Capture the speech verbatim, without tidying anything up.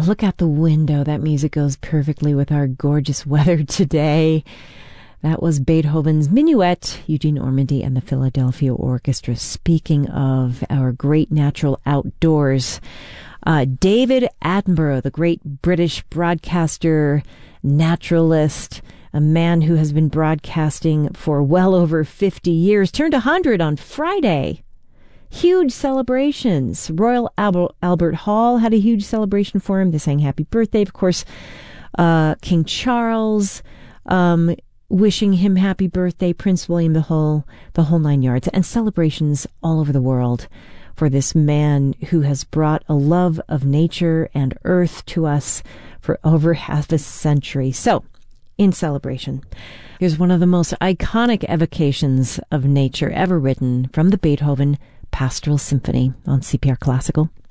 look out the window. That music goes perfectly with our gorgeous weather today. That was Beethoven's Minuet, Eugene Ormandy and the Philadelphia Orchestra. Speaking of our great natural outdoors, uh, David Attenborough, the great British broadcaster, naturalist, a man who has been broadcasting for well over fifty years, turned one hundred on Friday. Huge celebrations. Royal Albert, Albert Hall had a huge celebration for him. They sang happy birthday. Of course, uh, King Charles um, wishing him happy birthday, Prince William, the whole, the whole nine yards, and celebrations all over the world for this man who has brought a love of nature and earth to us for over half a century. So, in celebration, here's one of the most iconic evocations of nature ever written from the Beethoven Pastoral Symphony on C P R Classical.